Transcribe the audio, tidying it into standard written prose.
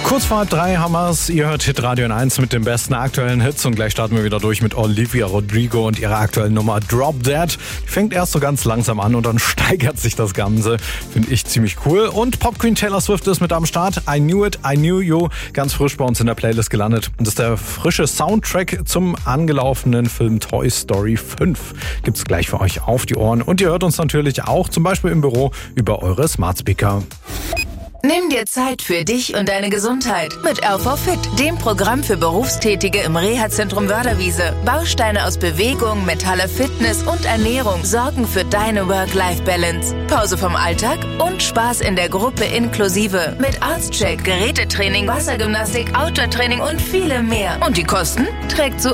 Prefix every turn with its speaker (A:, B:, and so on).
A: Kurz vor 3 haben wir's. Ihr hört Hitradio N1 mit den besten aktuellen Hits und gleich starten wir wieder durch mit Olivia Rodrigo und ihrer aktuellen Nummer Drop Dead. Die fängt erst so ganz langsam an und dann steigert sich das Ganze. Finde ich ziemlich cool. Und Pop Queen Taylor Swift ist mit am Start. I Knew It, I Knew You. Ganz frisch bei uns in der Playlist gelandet. Und das ist der frische Soundtrack zum angelaufenen Film Toy Story 5. Gibt's gleich für euch auf die Ohren. Und ihr hört uns natürlich auch zum Beispiel im Büro über eure Smart Speaker.
B: Nimm dir Zeit für dich und deine Gesundheit mit LV Fit, dem Programm für Berufstätige im Reha-Zentrum Wörderwiese. Bausteine aus Bewegung, mentaler Fitness und Ernährung sorgen für deine Work-Life-Balance. Pause vom Alltag und Spaß in der Gruppe inklusive. Mit Arztcheck, Gerätetraining, Wassergymnastik, Outdoor-Training und vielem mehr. Und die Kosten trägt so